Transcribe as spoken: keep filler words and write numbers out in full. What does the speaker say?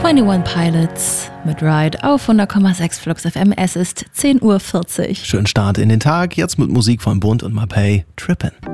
einundzwanzig Pilots mit Ride auf hundert Komma sechs Flux F M. Es ist zehn Uhr vierzig. Schönen Start in den Tag, jetzt mit Musik von Bund und Mapei, Trippin'.